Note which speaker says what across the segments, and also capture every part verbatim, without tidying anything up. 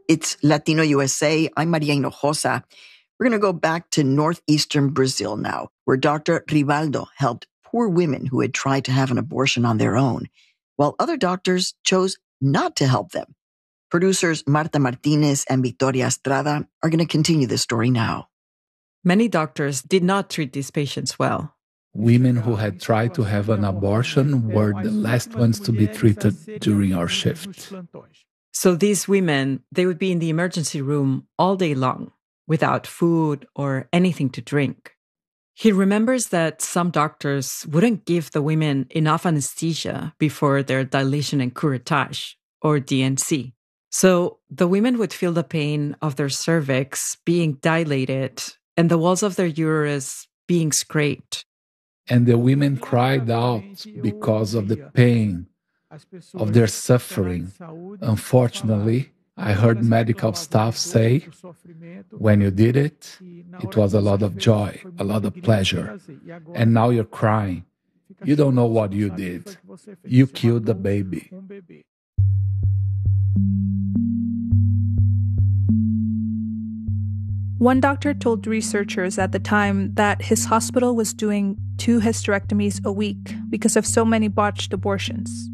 Speaker 1: It's Latino U S A. I'm Maria Hinojosa. We're going to go back to northeastern Brazil now, where Doctor Rivaldo helped poor women who had tried to have an abortion on their own, while other doctors chose not to help them. Producers Marta Martinez and Victoria Estrada are going to continue the story now.
Speaker 2: Many doctors did not treat these patients well.
Speaker 3: Women who had tried to have an abortion were the last ones to be treated during our shift.
Speaker 2: So these women, they would be in the emergency room all day long, without food or anything to drink. He remembers that some doctors wouldn't give the women enough anesthesia before their dilation and curettage, or D and C. So the women would feel the pain of their cervix being dilated and the walls of their uterus being scraped.
Speaker 3: And the women cried out because of the pain, of their suffering. Unfortunately, I heard medical staff say, when you did it, it was a lot of joy, a lot of pleasure. And now you're crying. You don't know what you did. You killed the baby.
Speaker 4: One doctor told researchers at the time that his hospital was doing two hysterectomies a week because of so many botched abortions.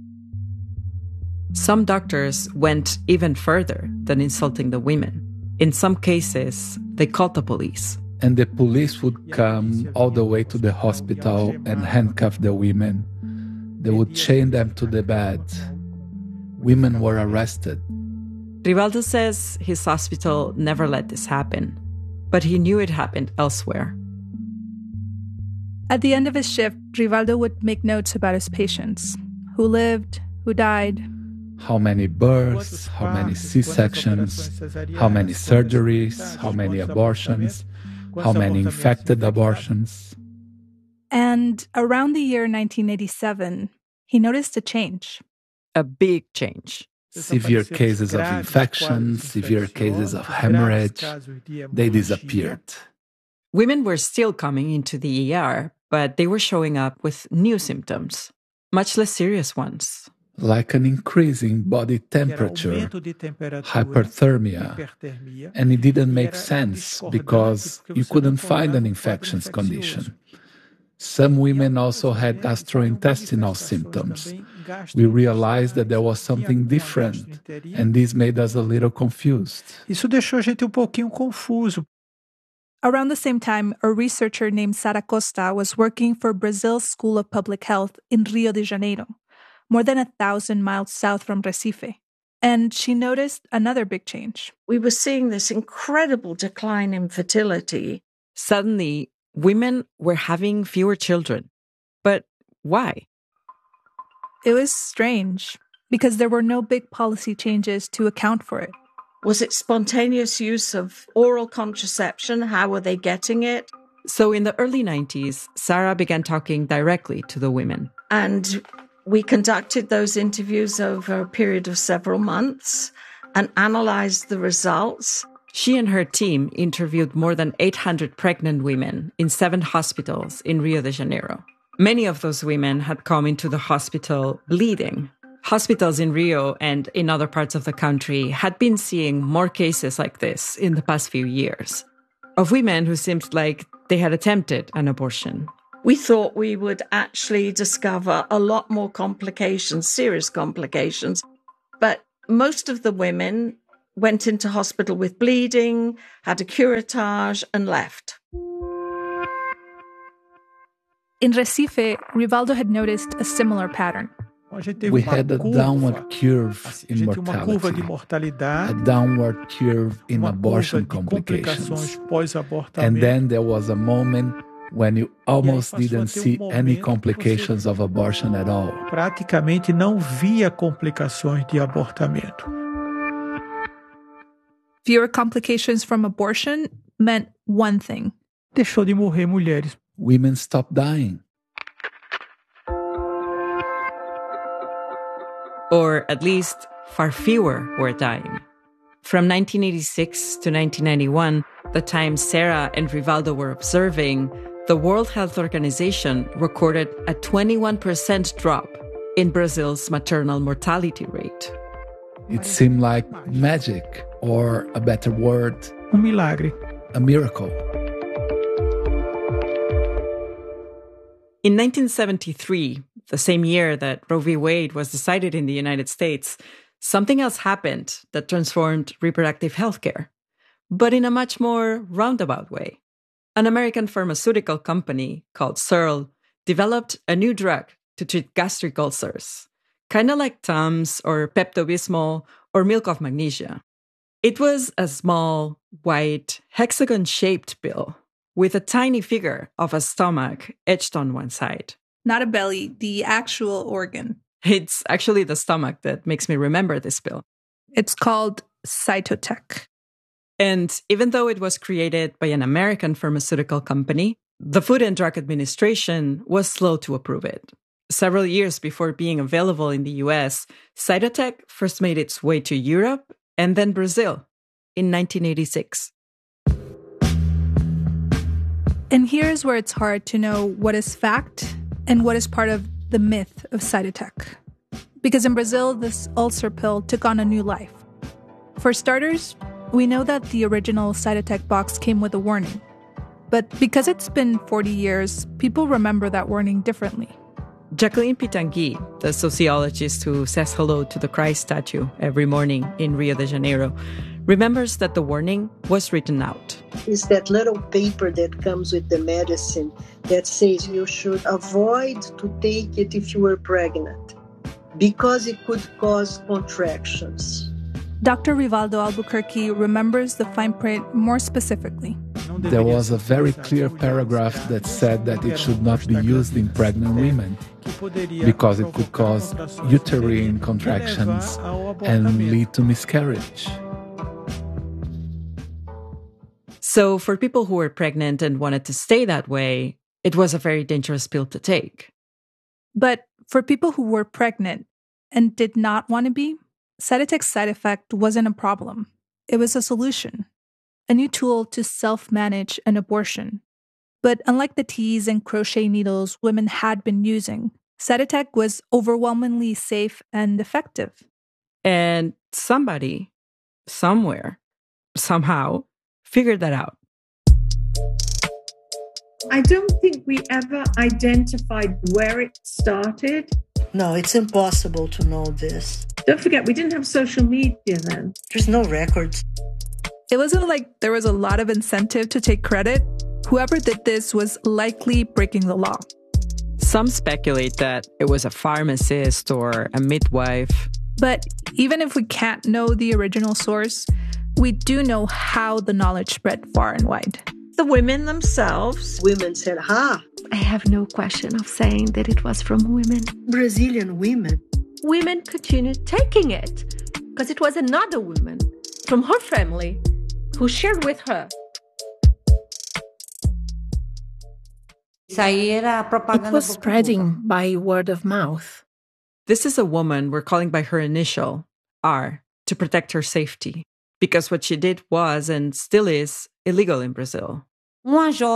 Speaker 2: Some doctors went even further than insulting the women. In some cases, they called the police.
Speaker 3: And the police would come all the way to the hospital and handcuff the women. They would chain them to the bed. Women were arrested.
Speaker 2: Rivaldo says his hospital never let this happen, but he knew it happened elsewhere.
Speaker 4: At the end of his shift, Rivaldo would make notes about his patients, who lived, who died.
Speaker 3: How many births, how many C-sections, how many surgeries, how many abortions, how many infected abortions.
Speaker 4: And around the year nineteen eighty-seven, he noticed a change.
Speaker 2: A big change.
Speaker 3: Severe cases of infection, severe cases of hemorrhage, they disappeared.
Speaker 2: Women were still coming into the E R, but they were showing up with new symptoms, much less serious ones.
Speaker 3: Like an increase in body temperature, hyperthermia, and it didn't make sense because you couldn't find an infectious condition. Some women also had gastrointestinal symptoms. We realized that there was something different, and this made us a little confused.
Speaker 5: Isso deixou a gente um pouquinho confuso.
Speaker 4: Around the same time, a researcher named Sara Costa was working for Brazil's School of Public Health in Rio de Janeiro, more than a thousand miles south from Recife. And she noticed another big change.
Speaker 6: We were seeing this incredible decline in fertility.
Speaker 2: Suddenly, women were having fewer children. But why?
Speaker 4: It was strange, because there were no big policy changes to account for it.
Speaker 6: Was it spontaneous use of oral contraception? How were they getting it?
Speaker 2: So in the early nineties, Sara began talking directly to the women.
Speaker 6: And we conducted those interviews over a period of several months and analyzed the results.
Speaker 2: She and her team interviewed more than eight hundred pregnant women in seven hospitals in Rio de Janeiro. Many of those women had come into the hospital bleeding. Hospitals in Rio and in other parts of the country had been seeing more cases like this in the past few years, of women who seemed like they had attempted an abortion.
Speaker 6: We thought we would actually discover a lot more complications, serious complications, but most of the women went into hospital with bleeding, had a curettage, and left.
Speaker 4: In Recife, Rivaldo had noticed a similar pattern.
Speaker 3: We had a downward curve in mortality, a downward curve in abortion complications. And then there was a moment when you almost didn't see any complications of abortion at all.
Speaker 5: Praticamente não via complicações de abortamento.
Speaker 4: Fewer complications from abortion meant one thing.
Speaker 5: Deixou de morrer mulheres.
Speaker 3: Women stopped dying.
Speaker 2: Or at least far fewer were dying. From nineteen eighty-six to nineteen ninety-one, the time Sara and Rivaldo were observing, the World Health Organization recorded a twenty-one percent drop in Brazil's maternal mortality rate.
Speaker 3: It seemed like magic, or a better word,
Speaker 5: Um milagre.
Speaker 3: a miracle.
Speaker 2: In nineteen seventy-three, the same year that Roe v. Wade was decided in the United States, something else happened that transformed reproductive health care, but in a much more roundabout way. An American pharmaceutical company called Searle developed a new drug to treat gastric ulcers, kind of like Tums or Pepto-Bismol or milk of magnesia. It was a small, white, hexagon-shaped pill with a tiny figure of a stomach etched on one side.
Speaker 4: Not a belly, the actual organ.
Speaker 2: It's actually the stomach that makes me remember this pill.
Speaker 4: It's called Cytotec.
Speaker 2: And even though it was created by an American pharmaceutical company, the Food and Drug Administration was slow to approve it. Several years before being available in the U S, Cytotec first made its way to Europe and then Brazil in nineteen eighty-six.
Speaker 4: And here's where it's hard to know what is fact and what is part of the myth of Cytotec. Because in Brazil, this ulcer pill took on a new life. For starters, we know that the original Cytotec box came with a warning. But because it's been forty years, people remember that warning differently.
Speaker 2: Jacqueline Pitangui, the sociologist who says hello to the Christ statue every morning in Rio de Janeiro, remembers that the warning was written out.
Speaker 7: It's that little paper that comes with the medicine that says you should avoid to take it if you were pregnant because it could cause contractions.
Speaker 4: Doctor Rivaldo Albuquerque remembers the fine print more specifically.
Speaker 3: There was a very clear paragraph that said that it should not be used in pregnant women because it could cause uterine contractions and lead to miscarriage.
Speaker 2: So for people who were pregnant and wanted to stay that way, it was a very dangerous pill to take.
Speaker 4: But for people who were pregnant and did not want to be, Cytotec's side effect wasn't a problem. It was a solution, a new tool to self-manage an abortion. But unlike the teas and crochet needles women had been using, Cytotec was overwhelmingly safe and effective.
Speaker 2: And somebody, somewhere, somehow, figured that out.
Speaker 6: I don't think we ever identified where it started.
Speaker 7: No, it's impossible to know this.
Speaker 6: Don't forget, we didn't have social media then.
Speaker 7: There's no records.
Speaker 4: It wasn't like there was a lot of incentive to take credit. Whoever did this was likely breaking the law.
Speaker 2: Some speculate that it was a pharmacist or a midwife.
Speaker 4: But even if we can't know the original source, we do know how the knowledge spread far and wide.
Speaker 6: The women themselves.
Speaker 7: Women said, ha,
Speaker 8: I have no question of saying that it was from women.
Speaker 7: Brazilian women.
Speaker 8: Women continued taking it because it was another woman from her family who shared with her.
Speaker 9: It was spreading by word of mouth.
Speaker 2: This is a woman we're calling by her initial, R, to protect her safety, because what she did was, and still is, illegal in Brazil.
Speaker 9: A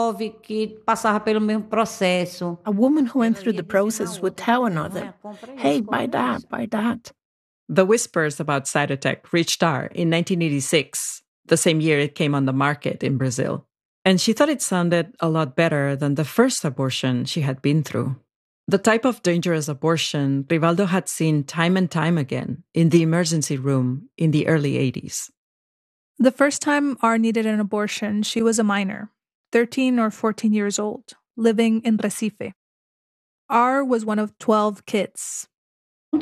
Speaker 9: woman who went through the process would tell another, hey, buy that, buy that.
Speaker 2: The whispers about Cytotec reached R in nineteen eighty-six, the same year it came on the market in Brazil. And she thought it sounded a lot better than the first abortion she had been through. The type of dangerous abortion Rivaldo had seen time and time again in the emergency room in the early eighties.
Speaker 4: The first time R needed an abortion, she was a minor, thirteen or fourteen years old, living in Recife. R was one of twelve kids.
Speaker 9: We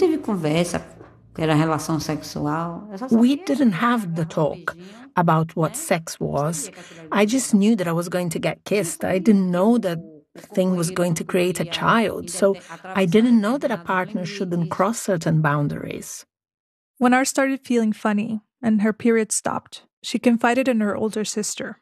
Speaker 9: didn't have the talk about what sex was. I just knew that I was going to get kissed. I didn't know that the thing was going to create a child, so I didn't know that a partner shouldn't cross certain boundaries.
Speaker 4: When R started feeling funny and her period stopped, she confided in her older sister.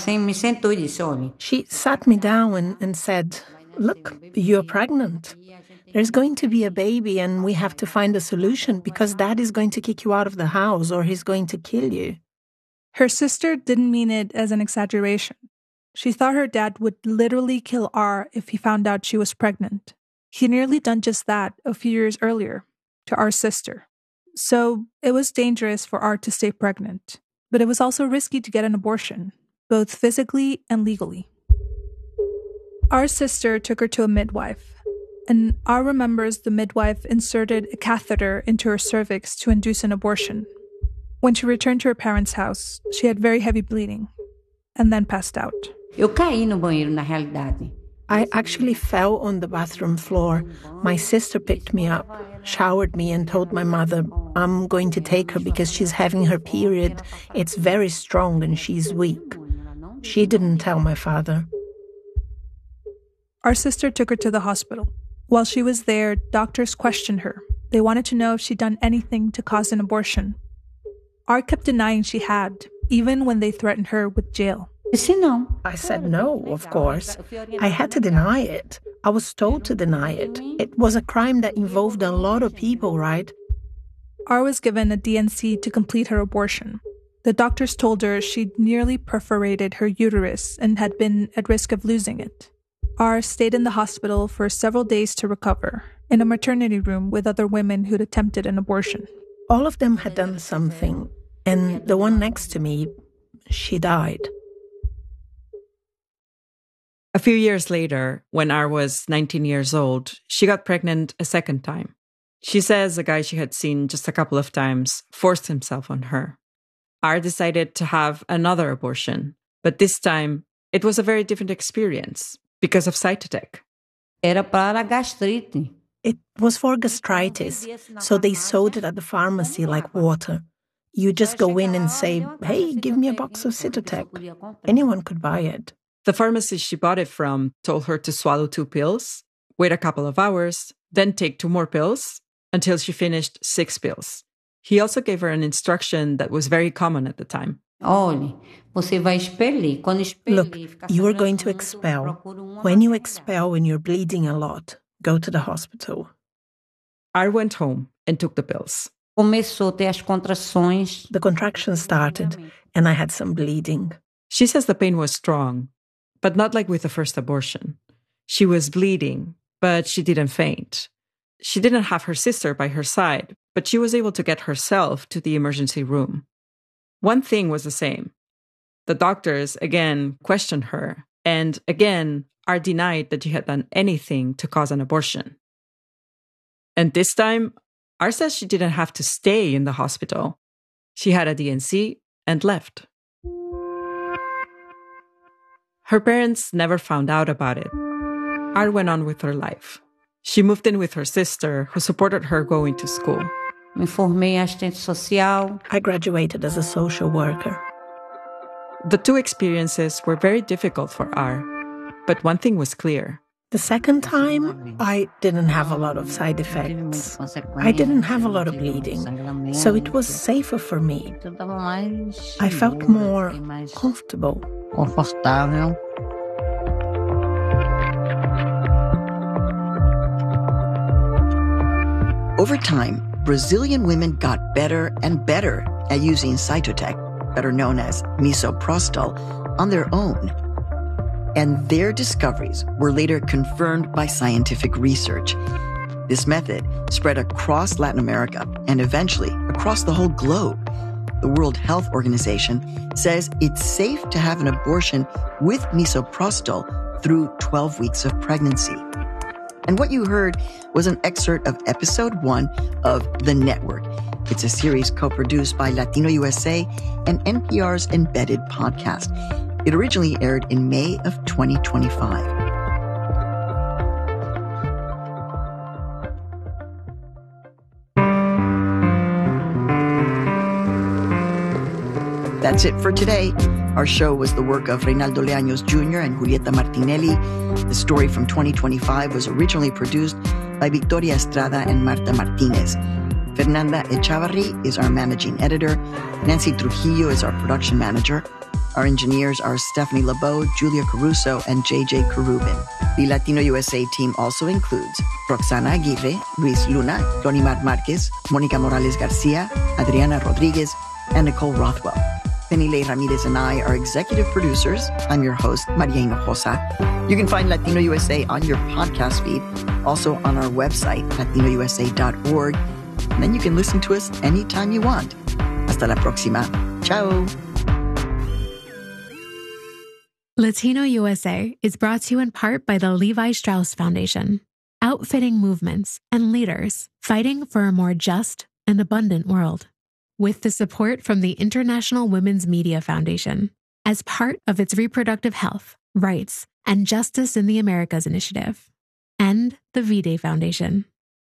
Speaker 9: She sat me down and, and said, look, you're pregnant. There's going to be a baby and we have to find a solution because dad is going to kick you out of the house or he's going to kill you.
Speaker 4: Her sister didn't mean it as an exaggeration. She thought her dad would literally kill R if he found out she was pregnant. He'd nearly done just that a few years earlier to R's sister. So it was dangerous for R to stay pregnant, but it was also risky to get an abortion, both physically and legally. R's sister took her to a midwife, and R remembers the midwife inserted a catheter into her cervix to induce an abortion. When she returned to her parents' house, she had very heavy bleeding, and then passed out.
Speaker 9: Eu caí no banheiro, na realidade. I actually fell on the bathroom floor. My sister picked me up, showered me, and told my mother, I'm going to take her because she's having her period. It's very strong and she's weak. She didn't tell my father.
Speaker 4: Our sister took her to the hospital. While she was there, doctors questioned her. They wanted to know if she'd done anything to cause an abortion. R kept denying she had, even when they threatened her with jail.
Speaker 9: I said no, of course. I had to deny it. I was told to deny it. It was a crime that involved a lot of people, right?
Speaker 4: R was given a D N C to complete her abortion. The doctors told her she'd nearly perforated her uterus and had been at risk of losing it. R stayed in the hospital for several days to recover, in a maternity room with other women who'd attempted an abortion.
Speaker 9: All of them had done something, and the one next to me, she died.
Speaker 2: A few years later, when R was nineteen years old, she got pregnant a second time. She says a guy she had seen just a couple of times forced himself on her. R decided to have another abortion, but this time it was a very different experience because of Cytotec.
Speaker 9: Era para gastrite. It was for gastritis, so they sold it at the pharmacy like water. You just go in and say, hey, give me a box of Cytotec. Anyone could buy it.
Speaker 2: The pharmacist she bought it from told her to swallow two pills, wait a couple of hours, then take two more pills until she finished six pills. He also gave her an instruction that was very common at the time.
Speaker 9: Look, you are going to expel. When you expel and you're bleeding a lot, go to the hospital.
Speaker 2: I went home and took the pills.
Speaker 9: The contractions started, and I had some bleeding.
Speaker 2: She says the pain was strong, but not like with the first abortion. She was bleeding, but she didn't faint. She didn't have her sister by her side, but she was able to get herself to the emergency room. One thing was the same. The doctors, again, questioned her, and again, R denied that she had done anything to cause an abortion. And this time, R says she didn't have to stay in the hospital. She had a D N C and left. Her parents never found out about it. R went on with her life. She moved in with her sister, who supported her going to school.
Speaker 9: I graduated as a social worker.
Speaker 2: The two experiences were very difficult for R, but one thing was clear.
Speaker 9: The second time, I didn't have a lot of side effects. I didn't have a lot of bleeding, so it was safer for me. I felt more comfortable.
Speaker 1: Confortável. Over time, Brazilian women got better and better at using Cytotec, better known as misoprostol, on their own. And their discoveries were later confirmed by scientific research. This method spread across Latin America and eventually across the whole globe. The World Health Organization says it's safe to have an abortion with misoprostol through twelve weeks of pregnancy. And what you heard was an excerpt of episode one of The Network. It's a series co-produced by Latino U S A and N P R's Embedded podcast. It originally aired in May of twenty twenty-five. That's it for today. Our show was the work of Reynaldo Leaños Junior and Julieta Martinelli. The story from twenty twenty-five was originally produced by Victoria Estrada and Marta Martinez. Fernanda Echavarri is our managing editor. Nancy Trujillo is our production manager. Our engineers are Stephanie Lebeau, Julia Caruso, and J J Kerubin. The Latino U S A team also includes Roxana Aguirre, Luis Luna, Lonimar Marquez, Monica Morales Garcia, Adriana Rodriguez, and Nicole Rothwell. Penile Ramirez and I are executive producers. I'm your host, Maria Hinojosa. You can find Latino U S A on your podcast feed, also on our website, latino u s a dot org. And then you can listen to us anytime you want. Hasta la próxima. Ciao.
Speaker 10: Latino U S A is brought to you in part by the Levi Strauss Foundation, outfitting movements and leaders fighting for a more just and abundant world. With the support from the International Women's Media Foundation, as part of its Reproductive Health, Rights, and Justice in the Americas initiative, and the V-Day Foundation.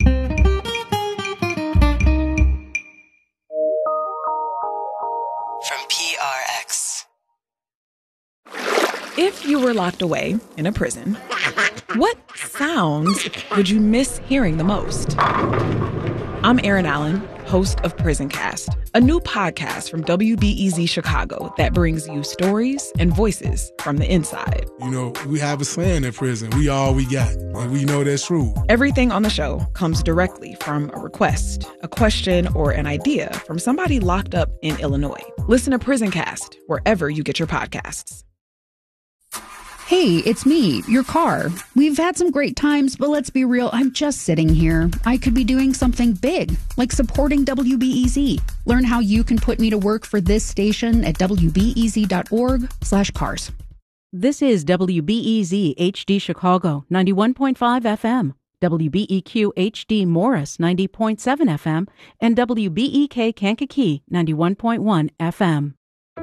Speaker 11: From P R X.
Speaker 12: If you were locked away in a prison, what sounds would you miss hearing the most? I'm Erin Allen, host of Prison Cast, a new podcast from W B E Z Chicago that brings you stories and voices from the inside.
Speaker 13: You know, we have a saying in prison, we all we got, and we know that's true.
Speaker 12: Everything on the show comes directly from a request, a question, or an idea from somebody locked up in Illinois. Listen to Prison Cast wherever you get your podcasts.
Speaker 14: Hey, it's me, your car. We've had some great times, but let's be real, I'm just sitting here. I could be doing something big, like supporting W B E Z. Learn how you can put me to work for this station at W B E Z dot org slash cars.
Speaker 15: This is W B E Z H D Chicago, ninety-one point five F M, W B E Q H D Morris, ninety point seven F M, and W B E K Kankakee, ninety-one point one F M.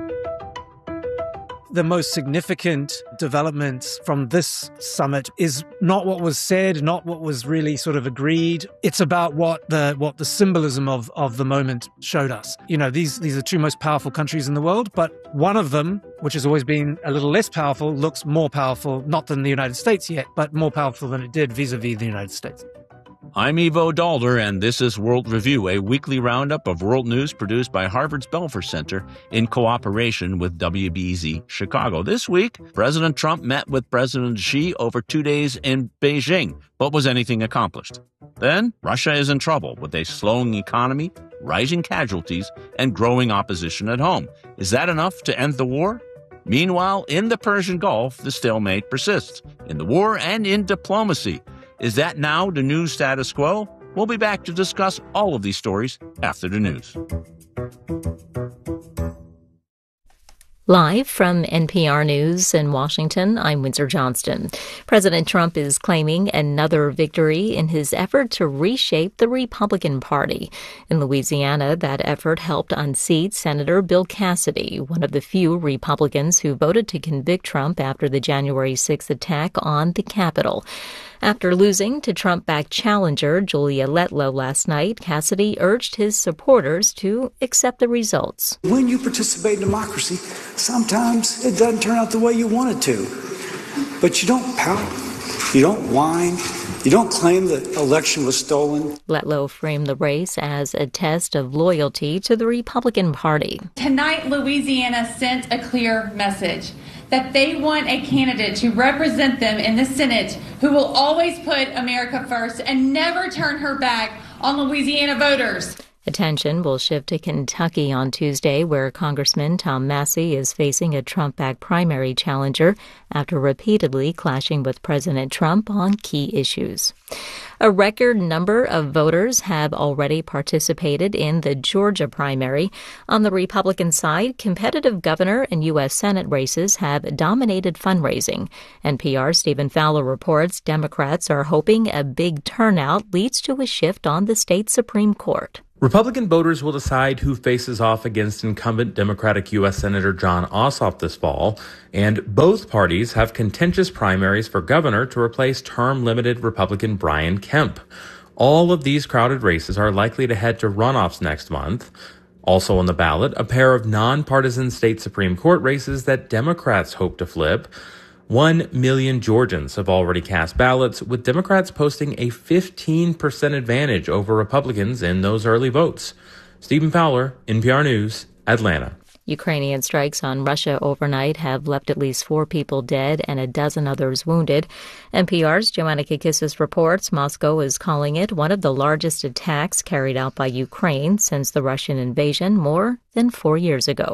Speaker 16: The most significant developments from this summit is not what was said, not what was really sort of agreed. It's about what the what the symbolism of, of the moment showed us. You know, these these are two most powerful countries in the world, but one of them, which has always been a little less powerful, looks more powerful, not than the United States yet, but more powerful than it did vis-a-vis the United States.
Speaker 17: I'm Ivo Dalder, and this is World Review, a weekly roundup of world news produced by Harvard's Belfer Center in cooperation with W B E Z Chicago. This week, President Trump met with President Xi over two days in Beijing, but was anything accomplished? Then, Russia is in trouble with a slowing economy, rising casualties, and growing opposition at home. Is that enough to end the war? Meanwhile, in the Persian Gulf, the stalemate persists, in the war and in diplomacy. Is that now the new status quo? We'll be back to discuss all of these stories after the news.
Speaker 18: Live from N P R News in Washington, I'm Windsor Johnston. President Trump is claiming another victory in his effort to reshape the Republican Party. In Louisiana, that effort helped unseat Senator Bill Cassidy, one of the few Republicans who voted to convict Trump after the January sixth attack on the Capitol. After losing to Trump-backed challenger Julia Letlow last night, Cassidy urged his supporters to accept the results.
Speaker 19: When you participate in democracy, sometimes it doesn't turn out the way you want it to. But you don't pout, you don't whine, you don't claim the election was stolen.
Speaker 18: Letlow framed the race as a test of loyalty to the Republican Party.
Speaker 20: Tonight, Louisiana sent a clear message that they want a candidate to represent them in the Senate who will always put America first and never turn her back on Louisiana voters.
Speaker 18: Attention will shift to Kentucky on Tuesday, where Congressman Tom Massie is facing a Trump-backed primary challenger after repeatedly clashing with President Trump on key issues. A record number of voters have already participated in the Georgia primary. On the Republican side, competitive governor and U S Senate races have dominated fundraising. N P R's Stephen Fowler reports Democrats are hoping a big turnout leads to a shift on the state Supreme Court.
Speaker 21: Republican voters will decide who faces off against incumbent Democratic U S Senator Jon Ossoff this fall, and both parties have contentious primaries for governor to replace term-limited Republican Brian Kemp. All of these crowded races are likely to head to runoffs next month. Also on the ballot, a pair of nonpartisan state Supreme Court races that Democrats hope to flip. One million Georgians have already cast ballots, with Democrats posting a fifteen percent advantage over Republicans in those early votes. Stephen Fowler, N P R News, Atlanta.
Speaker 18: Ukrainian strikes on Russia overnight have left at least four people dead and a dozen others wounded. N P R's Joanna Kikissis reports Moscow is calling it one of the largest attacks carried out by Ukraine since the Russian invasion more than four years ago.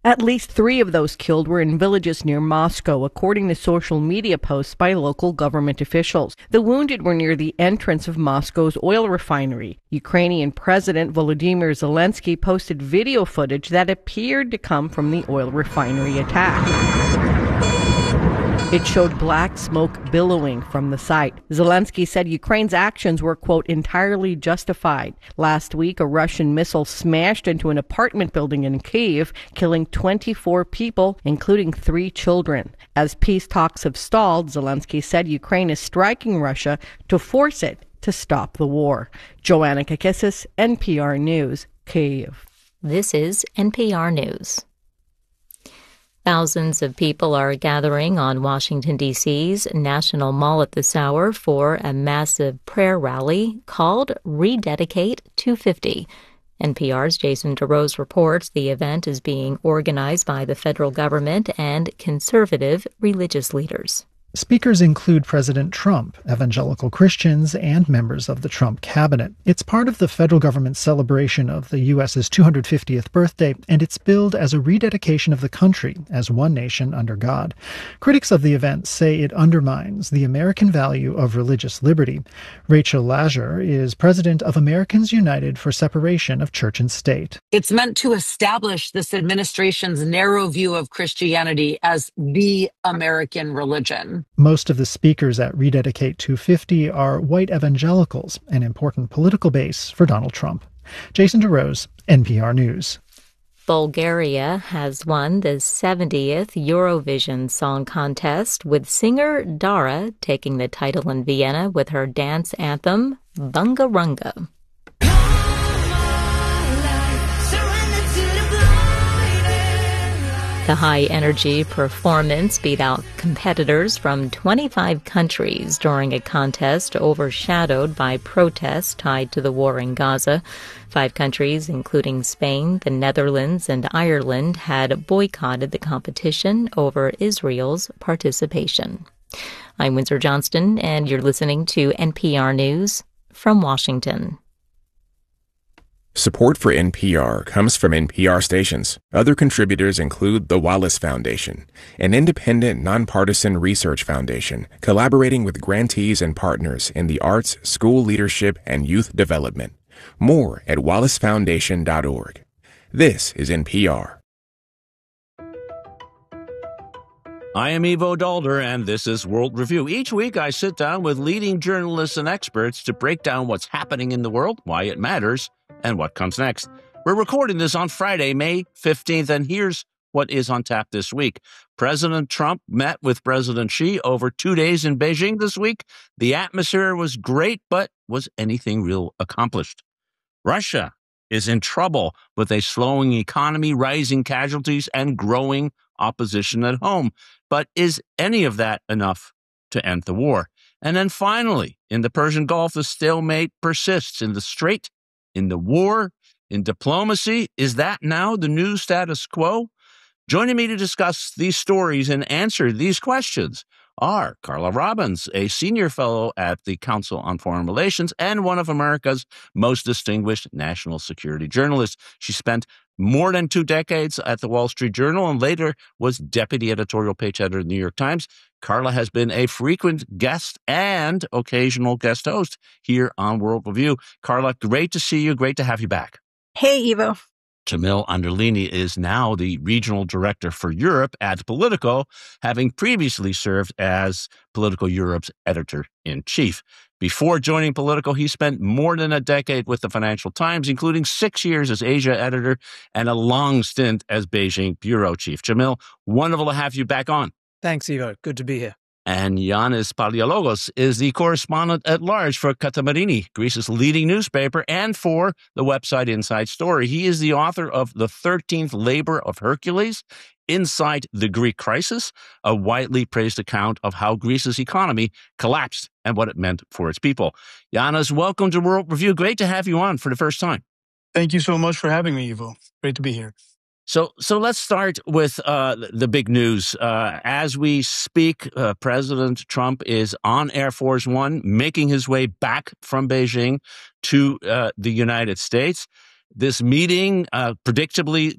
Speaker 5: At least three of those killed were in villages near Moscow, according to social media posts by local government officials. The wounded were near the entrance of Moscow's oil refinery. Ukrainian President Volodymyr Zelensky posted video footage that appeared to come from the oil refinery attack. It showed black smoke billowing from the site. Zelensky said Ukraine's actions were, quote, entirely justified. Last week, a Russian missile smashed into an apartment building in Kyiv, killing twenty-four people, including three children. As peace talks have stalled, Zelensky said Ukraine is striking Russia to force it to stop the war. Joanna Kakissis, N P R News, Kyiv.
Speaker 18: This is N P R News. Thousands of people are gathering on Washington, D C's National Mall at this hour for a massive prayer rally called Rededicate two fifty. N P R's Jason DeRose reports the event is being organized by the federal government and conservative religious leaders.
Speaker 22: Speakers include President Trump, evangelical Christians, and members of the Trump cabinet. It's part of the federal government's celebration of the U S's two hundred fiftieth birthday, and it's billed as a rededication of the country as one nation under God. Critics of the event say it undermines the American value of religious liberty. Rachel Lajer is president of Americans United for Separation of Church and State.
Speaker 23: It's meant to establish this administration's narrow view of Christianity as the American religion.
Speaker 22: Most of the speakers at Rededicate two fifty are white evangelicals, an important political base for Donald Trump. Jason DeRose, N P R News.
Speaker 18: Bulgaria has won the seventieth Eurovision Song Contest, with singer Dara taking the title in Vienna with her dance anthem, Bunga Runga. The high-energy performance beat out competitors from twenty-five countries during a contest overshadowed by protests tied to the war in Gaza. Five countries, including Spain, the Netherlands, and Ireland, had boycotted the competition over Israel's participation. I'm Windsor Johnston, and you're listening to N P R News from Washington.
Speaker 24: Support for N P R comes from N P R stations. Other contributors include the Wallace Foundation, an independent, nonpartisan research foundation collaborating with grantees and partners in the arts, school leadership, and youth development. More at wallace foundation dot org. This is N P R.
Speaker 17: I am Ivo Daalder, and this is World Review. Each week, I sit down with leading journalists and experts to break down what's happening in the world, why it matters, and what comes next. We're recording this on Friday, May fifteenth, and here's what is on tap this week. President Trump met with President Xi over two days in Beijing this week. The atmosphere was great, but was anything real accomplished? Russia is in trouble with a slowing economy, rising casualties, and growing opposition at home. But is any of that enough to end the war? And then finally, in the Persian Gulf, the stalemate persists in the Strait, in the war, in diplomacy. Is that now the new status quo? Joining me to discuss these stories and answer these questions are Carla Robbins, a senior fellow at the Council on Foreign Relations and one of America's most distinguished national security journalists. She spent more than two decades at the Wall Street Journal and later was deputy editorial page editor of the New York Times. Carla has been a frequent guest and occasional guest host here on World Review. Carla, great to see you. Great to have you back.
Speaker 4: Hey, Ivo.
Speaker 17: Jamil Anderlini is now the regional director for Europe at Politico, having previously served as Politico Europe's editor-in-chief. Before joining Politico, he spent more than a decade with the Financial Times, including six years as Asia editor and a long stint as Beijing bureau chief. Jamil, wonderful to have you back on.
Speaker 16: Thanks, Ivo. Good to be here.
Speaker 17: And Yanis Paliologos is the correspondent at large for Katamarini, Greece's leading newspaper, and for the website Inside Story. He is the author of The thirteenth Labor of Hercules, Inside the Greek Crisis, a widely praised account of how Greece's economy collapsed and what it meant for its people. Yanis, welcome to World Review. Great to have you on for the first time.
Speaker 25: Thank you so much for having me, Ivo. Great to be here.
Speaker 17: So so let's start with uh, the big news. Uh, as we speak, uh, President Trump is on Air Force One, making his way back from Beijing to uh, the United States. This meeting uh, predictably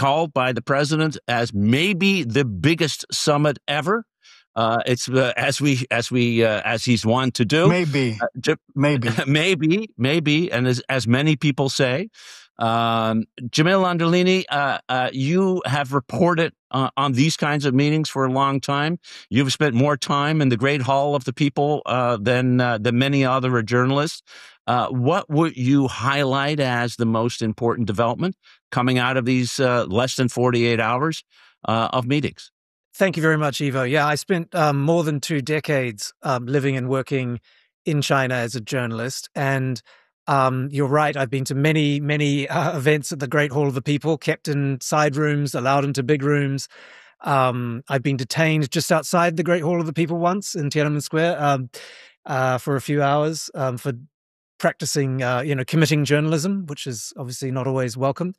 Speaker 17: called by the president as maybe the biggest summit ever. Uh, it's uh, as we as we uh, as he's wont to do.
Speaker 25: Maybe,
Speaker 17: uh, j-
Speaker 25: maybe,
Speaker 17: maybe, maybe, and as as many people say, um, Jamil Anderlini, uh, uh, you have reported uh, on these kinds of meetings for a long time. You've spent more time in the Great Hall of the People uh, than uh, than many other journalists. Uh, what would you highlight as the most important development coming out of these uh, less than forty-eight hours uh, of meetings?
Speaker 16: Thank you very much, Ivo. Yeah, I spent um, more than two decades um, living and working in China as a journalist. And um, you're right, I've been to many, many uh, events at the Great Hall of the People, kept in side rooms, allowed into big rooms. Um, I've been detained just outside the Great Hall of the People once in Tiananmen Square um, uh, for a few hours um, for practicing, uh, you know, committing journalism, which is obviously not always welcomed.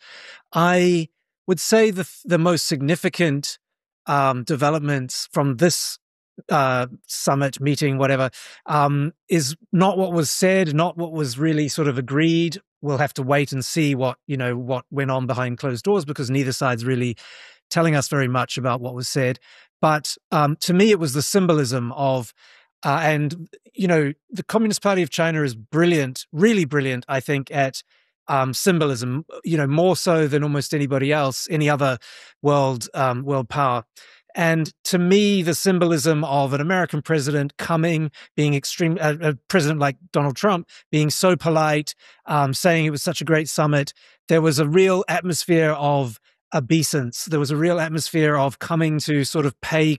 Speaker 16: I would say the the most significant Um, developments from this uh, summit, meeting, whatever, um, is not what was said, not what was really sort of agreed. We'll have to wait and see what, you know, what went on behind closed doors, because neither side's really telling us very much about what was said. But um, to me, it was the symbolism of, uh, and, you know, the Communist Party of China is brilliant, really brilliant, I think, at Um, symbolism, you know, more so than almost anybody else, any other world um, world power. And to me, the symbolism of an American president coming, being extreme, a, a president like Donald Trump, being so polite, um, saying it was such a great summit, there was a real atmosphere of obeisance. There was a real atmosphere of coming to sort of pay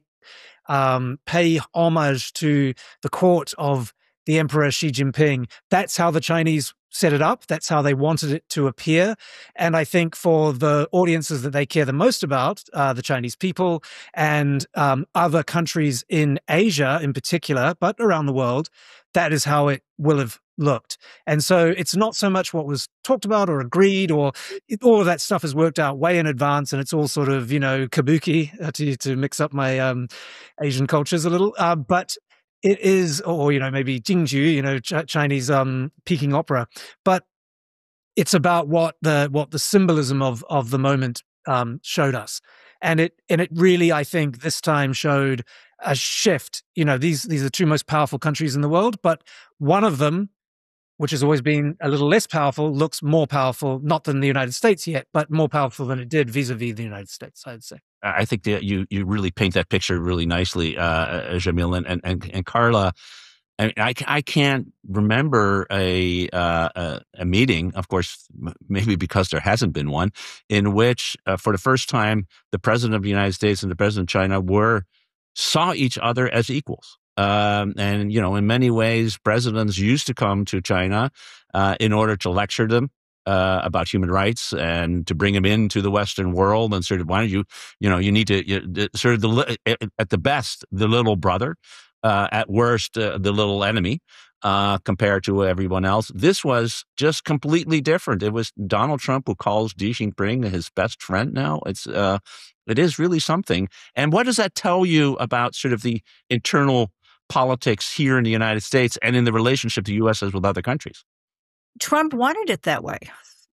Speaker 16: um, pay homage to the court of the Emperor Xi Jinping. That's how the Chinese set it up. That's how they wanted it to appear. And I think for the audiences that they care the most about, uh, the Chinese people and um, other countries in Asia in particular, but around the world, that is how it will have looked. And so it's not so much what was talked about or agreed, or it, all of that stuff is worked out way in advance, and it's all sort of, you know, kabuki, uh, to, to mix up my um, Asian cultures a little. Uh, but it is, or, you know, maybe Jingju, you know, Ch- Chinese um, Peking opera. But it's about what the what the symbolism of of the moment um, showed us, and it and it really, I think, this time showed a shift. You know, these these are the two most powerful countries in the world, but one of them, which has always been a little less powerful, looks more powerful, not than the United States yet, but more powerful than it did vis-a-vis the United States, I'd say.
Speaker 17: I think that you you really paint that picture really nicely, uh, Jamil and, and and Carla. I mean, I, I can't remember a, uh, a a meeting, of course, maybe because there hasn't been one, in which uh, for the first time the president of the United States and the president of China were saw each other as equals. Um, and, you know, in many ways, presidents used to come to China uh, in order to lecture them uh, about human rights and to bring them into the Western world and sort of, why don't you, you know, you need to you, sort of, the at the best, the little brother, uh, at worst, uh, the little enemy. Uh, compared to everyone else. This was just completely different. It was Donald Trump who calls Xi Jinping his best friend now. It's, uh, it is really something. And what does that tell you about sort of the internal politics here in the United States and in the relationship the U S has with other countries?
Speaker 2: Trump wanted it that way.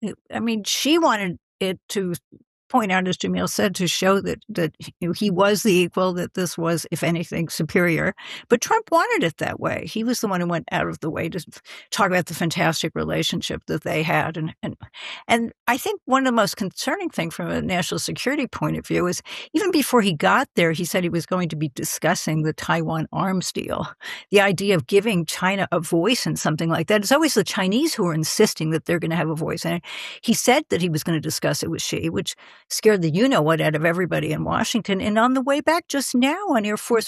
Speaker 2: I mean, she wanted it to point out, as Jamil said, to show that that you know, he was the equal, that this was, if anything, superior. But Trump wanted it that way. He was the one who went out of the way to talk about the fantastic relationship that they had. And and, and I think one of the most concerning things from a national security point of view is even before he got there, he said he was going to be discussing the Taiwan arms deal. The idea of giving China a voice in something like that. It's always the Chinese who are insisting that they're going to have a voice. And he said that he was going to discuss it with Xi, which scared the you-know-what out of everybody in Washington. And on the way back just now on Air Force